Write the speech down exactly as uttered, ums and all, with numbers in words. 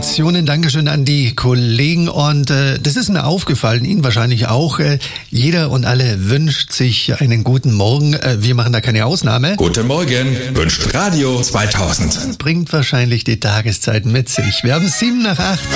Informationen. Dankeschön an die Kollegen. Und äh, das ist mir aufgefallen, Ihnen wahrscheinlich auch. Äh, jeder und alle wünscht sich einen guten Morgen. Äh, wir machen da keine Ausnahme. Guten Morgen wünscht Radio zweitausend. Bringt wahrscheinlich die Tageszeit mit sich. Wir haben sieben nach acht.